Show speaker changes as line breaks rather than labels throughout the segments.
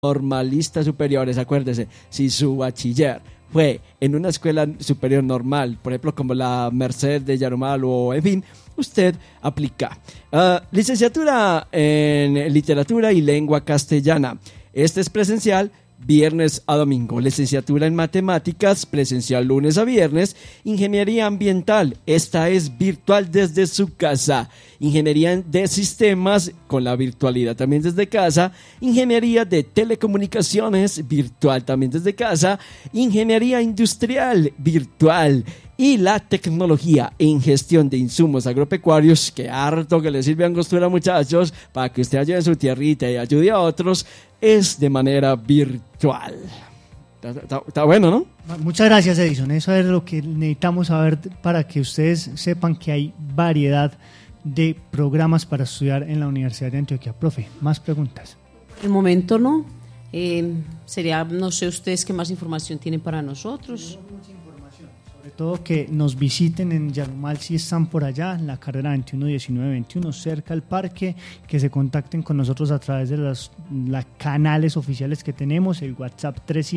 normalistas superiores, acuérdese, si su bachiller fue en una escuela superior normal, por ejemplo como la Merced de Yarumal o en fin, usted aplica. Licenciatura en Literatura y Lengua Castellana. Este es presencial viernes a domingo. Licenciatura en Matemáticas, presencial lunes a viernes. Ingeniería Ambiental, esta es virtual desde su casa. Ingeniería de Sistemas, con la virtualidad también desde casa. Ingeniería de Telecomunicaciones, virtual también desde casa. Ingeniería Industrial, virtual. Y la tecnología en gestión de insumos agropecuarios, que harto que le sirve a Angostura, muchachos, para que usted ayude en su tierrita y ayude a otros, es de manera virtual. Está bueno, ¿no?
Muchas gracias, Edison. Eso es lo que necesitamos saber para que ustedes sepan que hay variedad de programas para estudiar en la Universidad de Antioquia. Profe, ¿más preguntas?
Por el momento no. Sería, no sé ustedes qué más información tienen para nosotros.
Sobre todo que nos visiten en Yarumal si están por allá, en la carrera 21, 19, 21, cerca al parque, que se contacten con nosotros a través de los canales oficiales que tenemos, el WhatsApp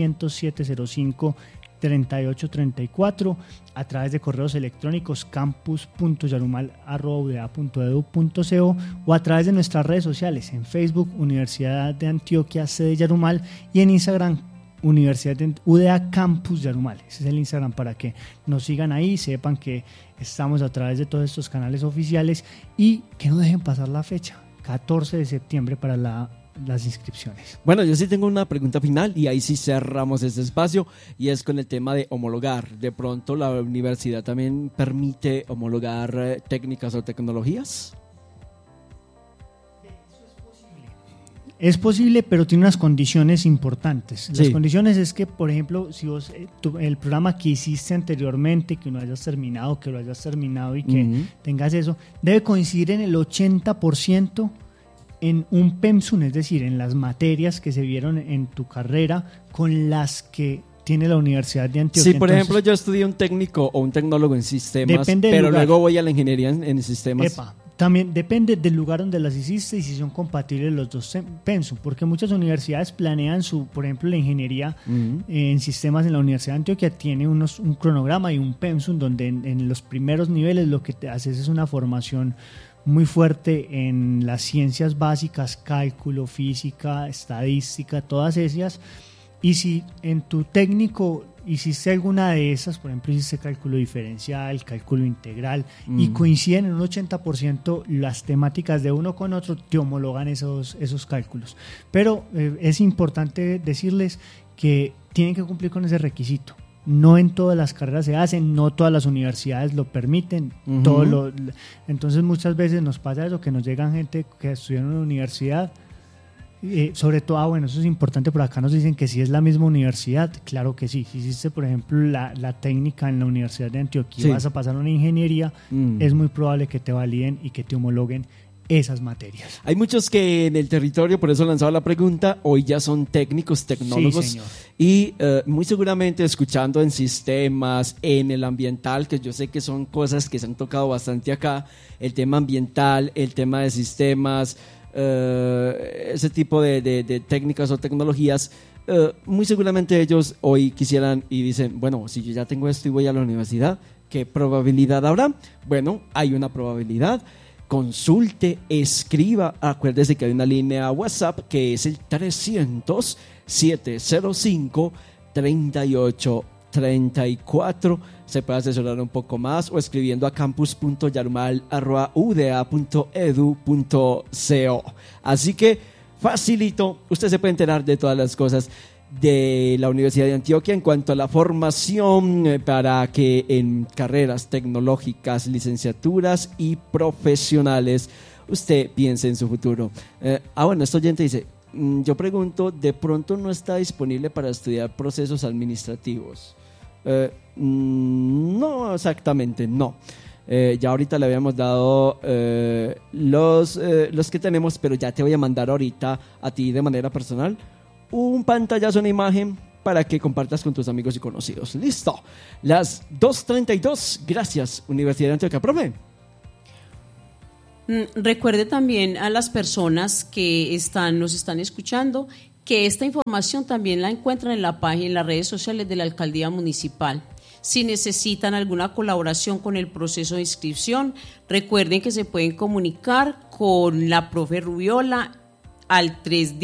300-705-3834, a través de correos electrónicos campus.yarumal@udea.edu.co o a través de nuestras redes sociales, en Facebook, Universidad de Antioquia, sede Yarumal, y en Instagram, Universidad de UDA Campus Yarumal. Ese es el Instagram para que nos sigan ahí, sepan que estamos a través de todos estos canales oficiales y que no dejen pasar la fecha, 14 de septiembre para las inscripciones.
Bueno, yo sí tengo una pregunta final y ahí sí cerramos este espacio y es con el tema de homologar. De pronto la universidad también permite homologar técnicas o tecnologías.
Es posible, pero tiene unas condiciones importantes. Las condiciones es que, por ejemplo, si vos el programa que hiciste anteriormente, que lo hayas terminado y que tengas eso, debe coincidir en el 80% en un PEMSUM, es decir, en las materias que se vieron en tu carrera con las que tiene la Universidad de Antioquia.
Sí, por ejemplo, yo estudié un técnico o un tecnólogo en sistemas, pero luego voy a la ingeniería en sistemas.
También depende del lugar donde las hiciste y si son compatibles los dos pensum, porque muchas universidades planean por ejemplo, la ingeniería en sistemas en la Universidad de Antioquia tiene un cronograma y un pensum donde en los primeros niveles lo que te haces es una formación muy fuerte en las ciencias básicas, cálculo, física, estadística, todas esas. Y si en tu técnico hiciste alguna de esas, por ejemplo, hiciste cálculo diferencial, cálculo integral, y coinciden en un 80% las temáticas de uno con otro, te homologan esos cálculos. Pero es importante decirles que tienen que cumplir con ese requisito. No en todas las carreras se hacen, no todas las universidades lo permiten. Entonces muchas veces nos pasa eso, que nos llegan gente que estudia en una universidad, sobre todo, bueno, eso es importante, por acá nos dicen que si es la misma universidad. Claro que sí. Si hiciste, por ejemplo, la técnica en la Universidad de Antioquia y vas a pasar a una ingeniería, es muy probable que te validen y que te homologuen esas materias.
Hay muchos que en el territorio, por eso lanzaba la pregunta, hoy ya son técnicos, tecnólogos, sí, y muy seguramente escuchando en sistemas, en el ambiental, que yo sé que son cosas que se han tocado bastante acá, el tema ambiental, el tema de sistemas, ese tipo de técnicas o tecnologías, muy seguramente ellos hoy quisieran y dicen, bueno, si yo ya tengo esto y voy a la universidad, ¿qué probabilidad habrá? Bueno, hay una probabilidad. Consulte, escriba, acuérdese que hay una línea WhatsApp que es el 300-705-3834. Se puede asesorar un poco más o escribiendo a campus.yarumal@udea.edu.co. Así que facilito, usted se puede enterar de todas las cosas de la Universidad de Antioquia en cuanto a la formación para que en carreras tecnológicas, licenciaturas y profesionales usted piense en su futuro. Bueno, este oyente dice, yo pregunto, ¿de pronto no está disponible para estudiar procesos administrativos? No, exactamente, no. Ya ahorita le habíamos dado los que tenemos, pero ya te voy a mandar ahorita a ti de manera personal un pantallazo, una imagen para que compartas con tus amigos y conocidos. Listo, las 2:32. Gracias, Universidad de Antioquia. Profe.
Recuerde también a las personas que nos están escuchando que esta información también la encuentran en la página, en las redes sociales de la Alcaldía Municipal. Si necesitan alguna colaboración con el proceso de inscripción, recuerden que se pueden comunicar con la profe Rubiola al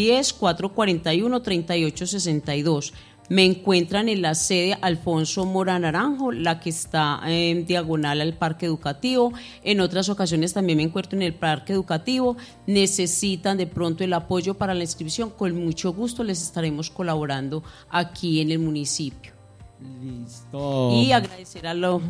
310-441-3862. Me encuentran en la sede Alfonso Mora Naranjo, la que está en diagonal al Parque Educativo. En otras ocasiones también me encuentro en el Parque Educativo. Necesitan de pronto el apoyo para la inscripción, con mucho gusto les estaremos colaborando aquí en el municipio.
Listo.
Y agradecer a la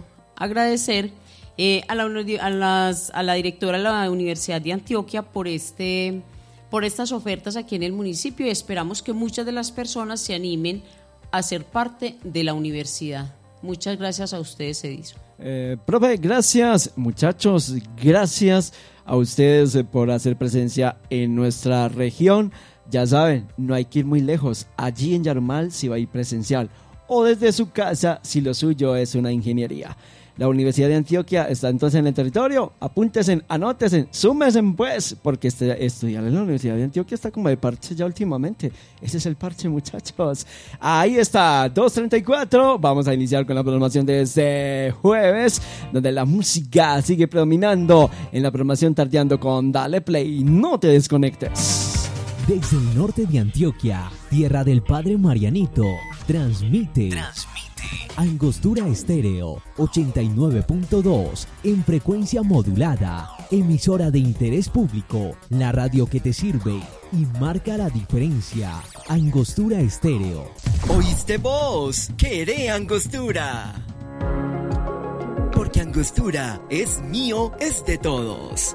directora de la Universidad de Antioquia por estas ofertas aquí en el municipio, y esperamos que muchas de las personas se animen a ser parte de la universidad. Muchas gracias a ustedes, Edison.
Profe, gracias. Muchachos, gracias a ustedes por hacer presencia en nuestra región. Ya saben, no hay que ir muy lejos. Allí en Yarumal si va a ir presencial, o desde su casa si lo suyo es una ingeniería. La Universidad de Antioquia está entonces en el territorio. Apúntense, anótense, súmense pues, porque estudiar en la Universidad de Antioquia está como de parche ya últimamente. Ese es el parche, muchachos. Ahí está, 2:34. Vamos a iniciar con la programación de este jueves, donde la música sigue predominando en la programación, tardeando con Dale Play. No te desconectes.
Desde el norte de Antioquia, tierra del Padre Marianito, transmite Angostura Estéreo 89.2 en frecuencia modulada, emisora de interés público, la radio que te sirve y marca la diferencia. Angostura Estéreo.
¿Oíste vos? ¡Queré Angostura! Porque Angostura es mío, es de todos.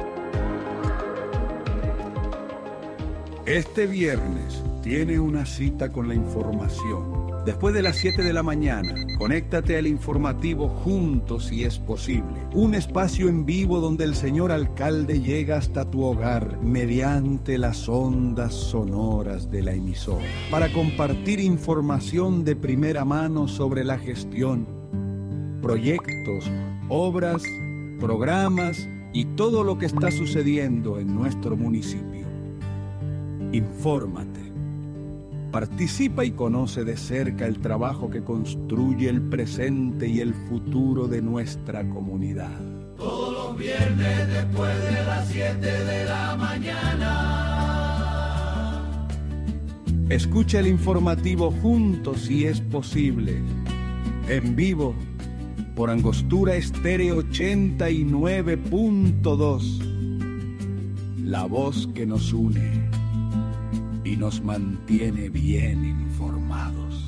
Este viernes tiene una cita con la información. Después de las 7 de la mañana, conéctate al informativo Juntos si es posible. Un espacio en vivo donde el señor alcalde llega hasta tu hogar mediante las ondas sonoras de la emisora para compartir información de primera mano sobre la gestión, proyectos, obras, programas y todo lo que está sucediendo en nuestro municipio. Infórmate. Participa y conoce de cerca el trabajo que construye el presente y el futuro de nuestra comunidad.
Todos los viernes después de las 7 de la mañana.
Escucha el informativo Juntos si es posible. En vivo por Angostura Estéreo 89.2. La voz que nos une y nos mantiene bien informados.